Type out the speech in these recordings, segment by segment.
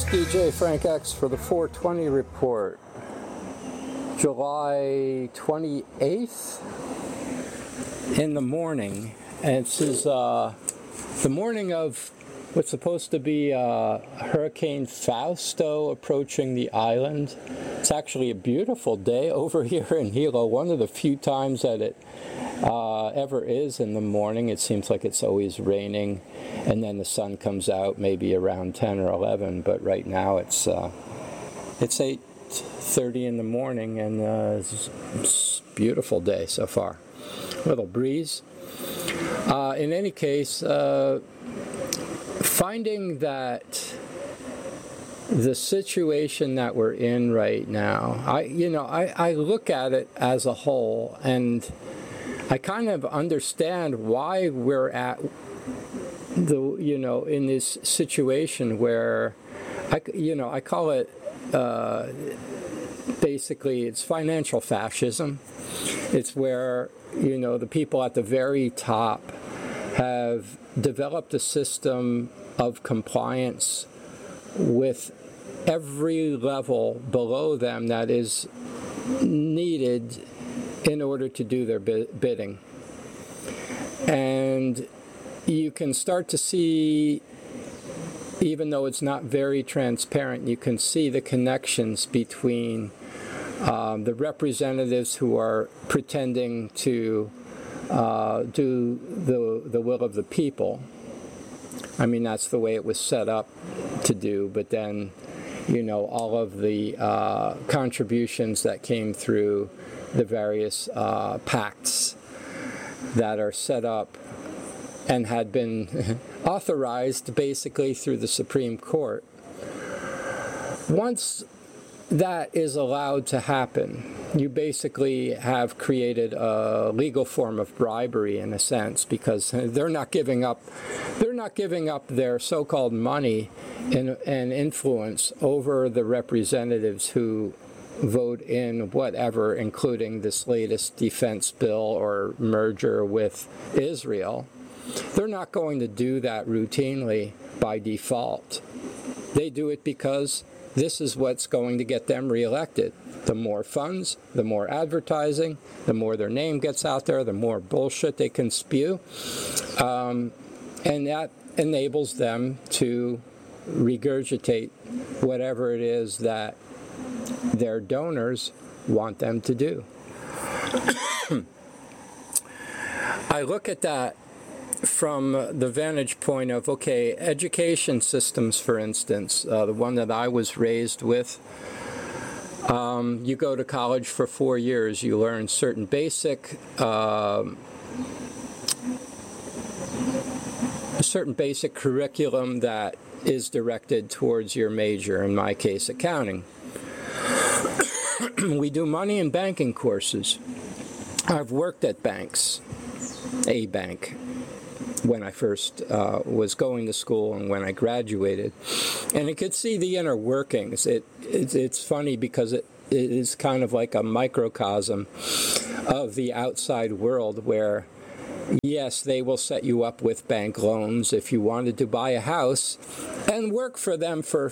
DJ Frank X for the 420 report, July 28th in the morning. And this is the morning of what's supposed to be Hurricane Fausto approaching the island. It's actually a beautiful day over here in Hilo, one of the few times that it ever is in the morning. It seems like it's always raining, and then the sun comes out maybe around 10 or 11, but right now it's 8:30 in the morning, and it's a beautiful day so far. A little breeze. In any case, finding that the situation that we're in right now, I look at it as a whole, and I kind of understand why we're at in this situation where I call it basically it's financial fascism. It's where the people at the very top have developed a system of compliance with every level below them that is needed in order to do their bidding. And you can start to see, even though it's not very transparent, you can see the connections between the representatives who are pretending to do the will of the people. I mean, that's the way it was set up to do, but then, all of the contributions that came through the various pacts that are set up and had been authorized basically through the Supreme Court. Once that is allowed to happen, you basically have created a legal form of bribery in a sense, because they're not giving up their so-called money and influence over the representatives who vote in whatever, including this latest defense bill or merger with Israel. They're not going to do that routinely by default. They do it because this is what's going to get them reelected. The more funds, the more advertising, the more their name gets out there, the more bullshit they can spew. And that enables them to regurgitate whatever it is that their donors want them to do. I look at that from the vantage point of, okay, education systems, for instance, the one that I was raised with. You go to college for 4 years, you learn certain basic curriculum that is directed towards your major, in my case, accounting. We do money and banking courses. I've worked at banks, a bank, when I first was going to school and when I graduated, and I could see the inner workings. It's funny because it is kind of like a microcosm of the outside world where, yes, they will set you up with bank loans if you wanted to buy a house and work for them for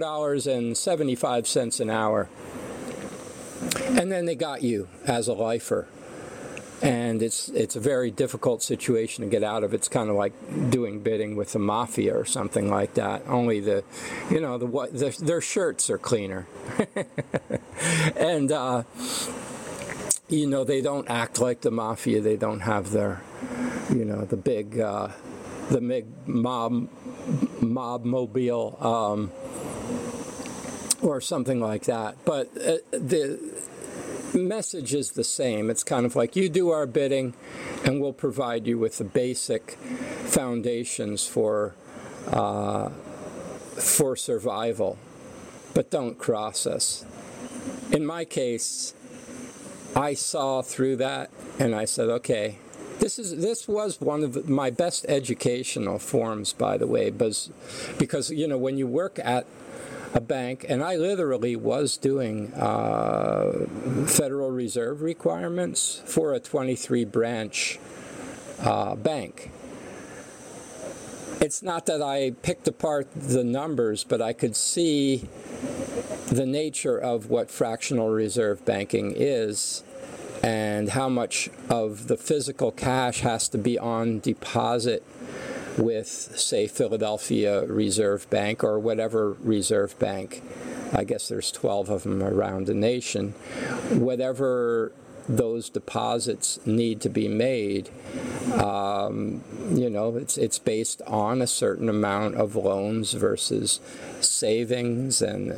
$4.75 an hour. And then they got you as a lifer. And it's a very difficult situation to get out of. It's kind of like doing bidding with the mafia or something like that. Only their shirts are cleaner, and they don't act like the mafia. They don't have their, the big mob mobile or something like that. But the message is the same. It's kind of like, you do our bidding and we'll provide you with the basic foundations for survival, but don't cross us. In my case, I saw through that and I said, okay, this was one of my best educational forms, by the way, because when you work at a bank, and I literally was doing Federal Reserve requirements for a 23 branch bank. it's not that I picked apart the numbers, but I could see the nature of what fractional reserve banking is and how much of the physical cash has to be on deposit with, say, Philadelphia Reserve Bank or whatever reserve bank. I guess there's 12 of them around the nation. Whatever those deposits need to be made, it's based on a certain amount of loans versus savings and,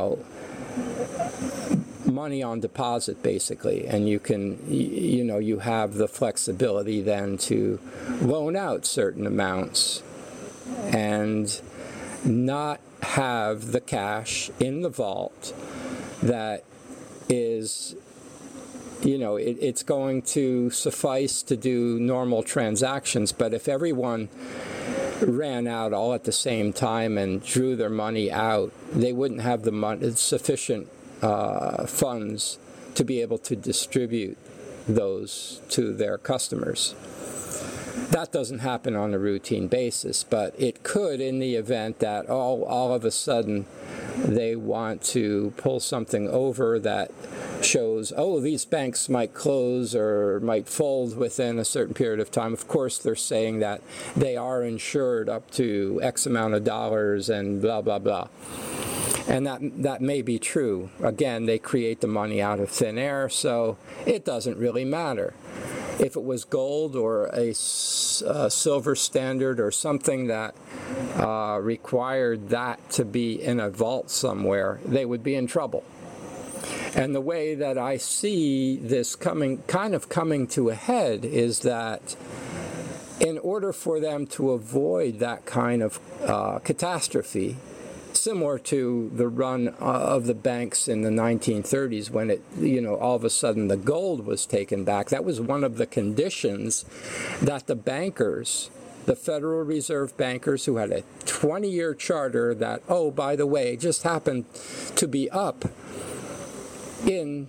money on deposit, basically. And you can, you have the flexibility then to loan out certain amounts and not have the cash in the vault that is, it's going to suffice to do normal transactions. But if everyone ran out all at the same time and drew their money out, they wouldn't have the sufficient funds to be able to distribute those to their customers. That doesn't happen on a routine basis, but it could in the event that all of a sudden they want to pull something over that shows, these banks might close or might fold within a certain period of time. Of course, they're saying that they are insured up to X amount of dollars and blah, blah, blah. And that may be true. Again, they create the money out of thin air, so it doesn't really matter. If it was gold or a silver standard or something that required that to be in a vault somewhere, they would be in trouble. And the way that I see this coming to a head is that in order for them to avoid that kind of catastrophe, similar to the run of the banks in the 1930s when all of a sudden the gold was taken back. That was one of the conditions that the bankers, the Federal Reserve bankers who had a 20-year charter that, by the way, just happened to be up in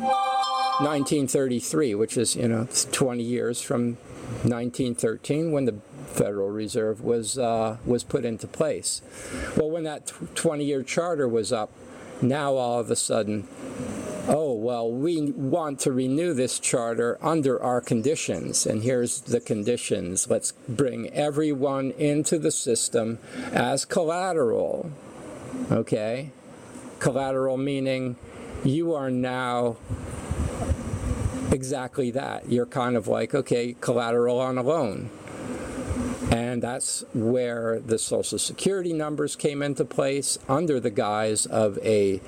1933, which is, 20 years from 1913 when the Federal Reserve was put into place. Well, when that 20-year charter was up, now all of a sudden, we want to renew this charter under our conditions, and here's the conditions. Let's bring everyone into the system as collateral, okay? Collateral meaning you are now exactly that. You're kind of like, collateral on a loan. And that's where the Social Security numbers came into place under the guise of a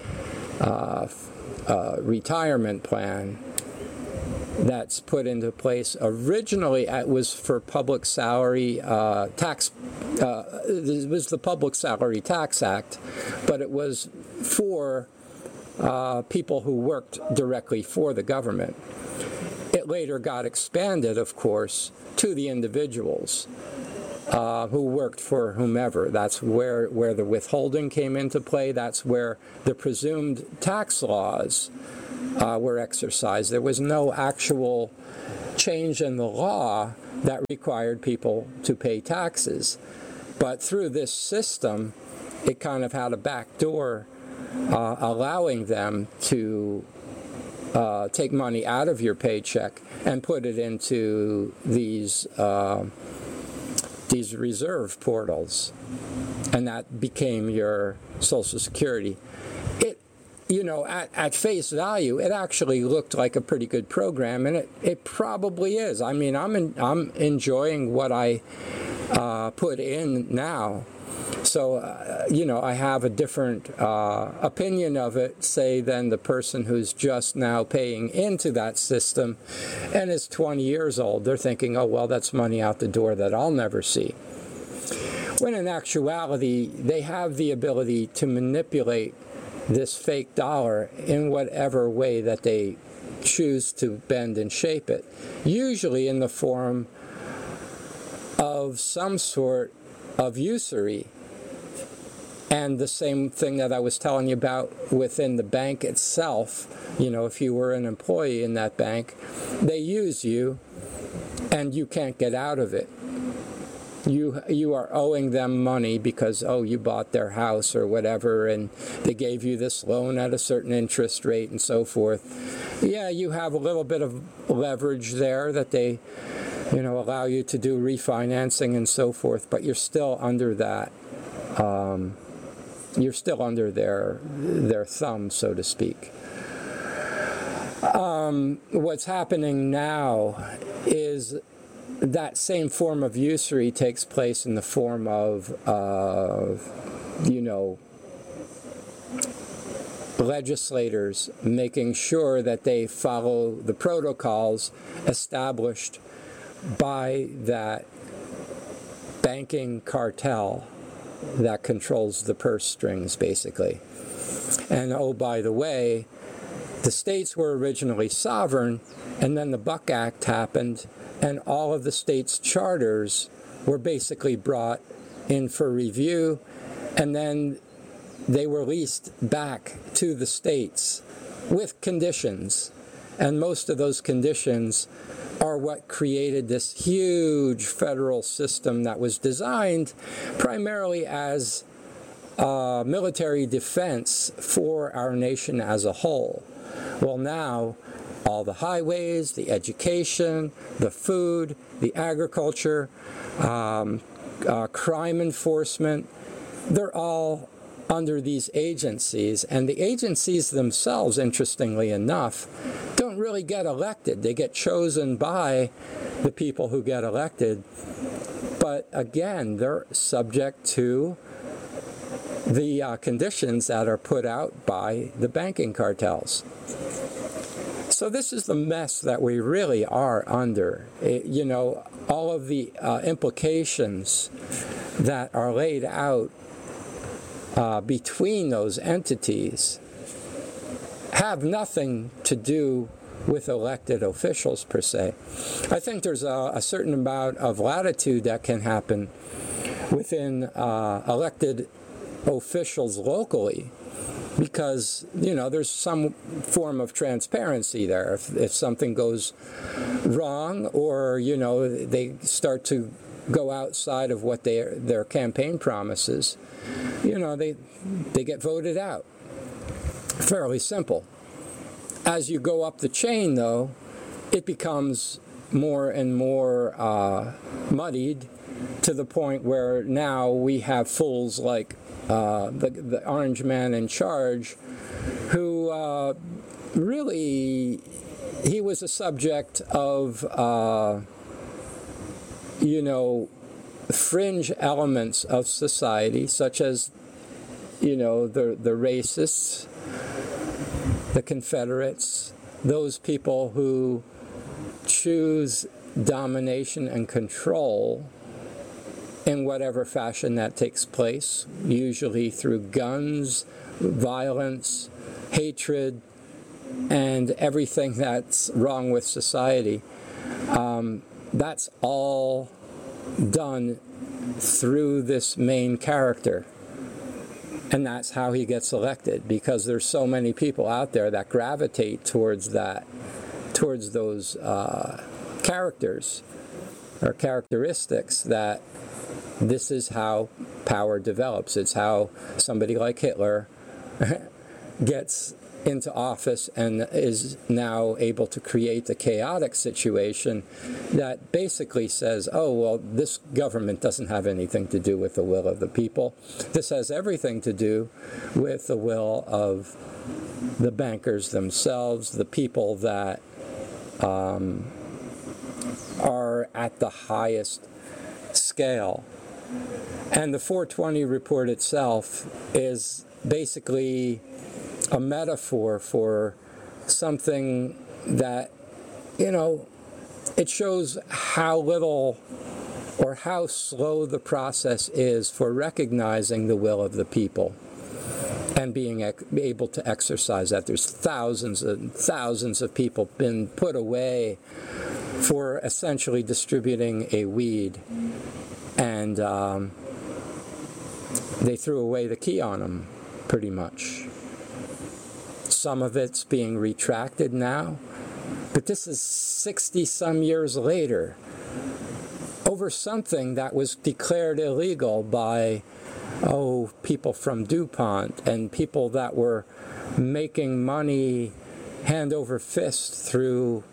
retirement plan that's put into place. Originally, it was for public salary tax. It was the Public Salary Tax Act, but it was for people who worked directly for the government. It later got expanded, of course, to the individuals who worked for whomever. That's where the withholding came into play. That's where the presumed tax laws were exercised. There was no actual change in the law that required people to pay taxes. But through this system, it kind of had a back door allowing them to take money out of your paycheck and put it into these reserve portals, and that became your Social Security. It, at face value, it actually looked like a pretty good program, and it probably is. I mean, I'm enjoying what I put in now. So, I have a different opinion of it, say, than the person who's just now paying into that system and is 20 years old. They're thinking, that's money out the door that I'll never see. When in actuality, they have the ability to manipulate this fake dollar in whatever way that they choose to bend and shape it, usually in the form of some sort of usury. And the same thing that I was telling you about within the bank itself, if you were an employee in that bank, they use you and you can't get out of it. you are owing them money because, oh, you bought their house or whatever, and they gave you this loan at a certain interest rate and so forth. Yeah, you have a little bit of leverage there that they, allow you to do refinancing and so forth, but you're still under that. You're still under their thumb, so to speak. What's happening now is that same form of usury takes place in the form of, legislators making sure that they follow the protocols established by that banking cartel that controls the purse strings, basically. And oh, by the way, the states were originally sovereign, and then the Buck Act happened, and all of the states' charters were basically brought in for review, and then they were leased back to the states with conditions. And most of those conditions are what created this huge federal system that was designed primarily as military defense for our nation as a whole. Well, now, all the highways, the education, the food, the agriculture, crime enforcement, they're all under these agencies. And the agencies themselves, interestingly enough, don't really get elected. They get chosen by the people who get elected. But again, they're subject to the conditions that are put out by the banking cartels. So this is the mess that we really are under. All of the implications that are laid out between those entities have nothing to do with elected officials per se. I think there's a certain amount of latitude that can happen within elected officials locally, because there's some form of transparency there. If something goes wrong, or they start to go outside of what their campaign promises, they get voted out. Fairly simple. As you go up the chain, though, it becomes more and more muddied, to the point where now we have fools like the orange man in charge, who really, he was a subject of, fringe elements of society, such as, the racists, the Confederates, those people who choose domination and control in whatever fashion that takes place, usually through guns, violence, hatred, and everything that's wrong with society. That's all done through this main character. And that's how he gets elected, because there's so many people out there that gravitate towards those characters or characteristics, that this is how power develops. It's how somebody like Hitler gets into office and is now able to create a chaotic situation that basically says, oh, well, this government doesn't have anything to do with the will of the people. This has everything to do with the will of the bankers themselves, the people that are at the highest scale. And the 420 report itself is basically a metaphor for something that, it shows how little or how slow the process is for recognizing the will of the people and being able to exercise that. There's thousands and thousands of people been put away for essentially distributing a weed, and they threw away the key on them, pretty much. Some of it's being retracted now, but this is 60-some years later. Over over something that was declared illegal by, people from DuPont and people that were making money hand over fist through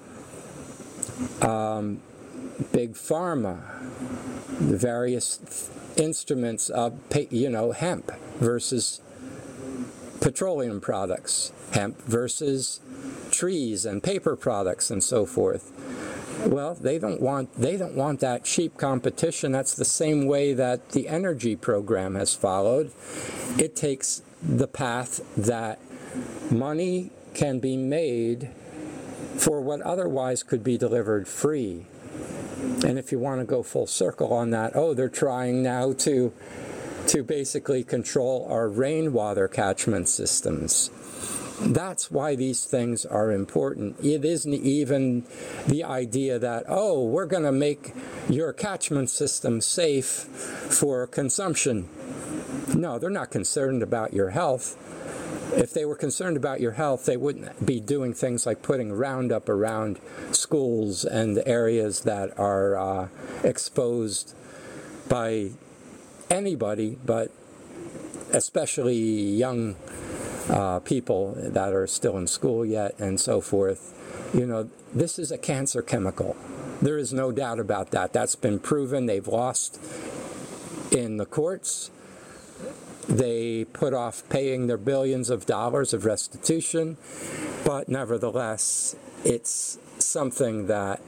big pharma, the various instruments of, hemp versus petroleum products, hemp versus trees and paper products and so forth. Well, they don't want that cheap competition. That's the same way that the energy program has followed. It takes the path that money can be made for what otherwise could be delivered free. And if you want to go full circle on that, they're trying now to basically control our rainwater catchment systems. That's why these things are important. It isn't even the idea that, we're going to make your catchment system safe for consumption. No, they're not concerned about your health. If they were concerned about your health, they wouldn't be doing things like putting Roundup around schools and areas that are exposed by anybody, but especially young people that are still in school yet and so forth. This is a cancer chemical. There is no doubt about that. That's been proven. They've lost in the courts. They put off paying their billions of dollars of restitution, but nevertheless, it's something that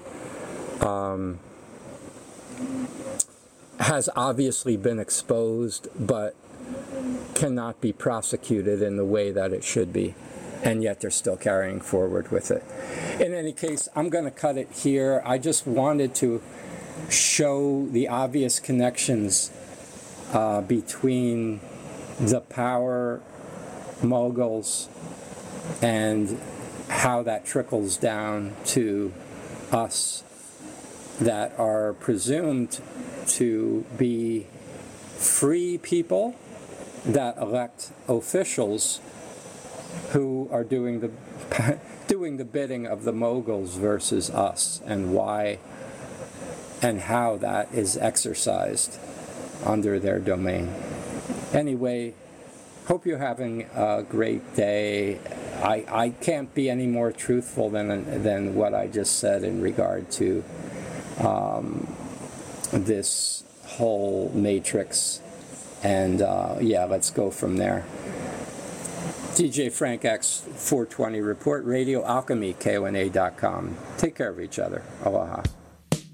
has obviously been exposed, but cannot be prosecuted in the way that it should be, and yet they're still carrying forward with it. In any case, I'm going to cut it here. I just wanted to show the obvious connections between the power moguls and how that trickles down to us that are presumed to be free people that elect officials who are doing the bidding of the moguls versus us, and why and how that is exercised under their domain. Anyway, hope you're having a great day. I can't be any more truthful than what I just said in regard to this whole matrix. And let's go from there. DJ Frank X 420 Report Radio, Alchemy, KONA.com. Take care of each other. Aloha.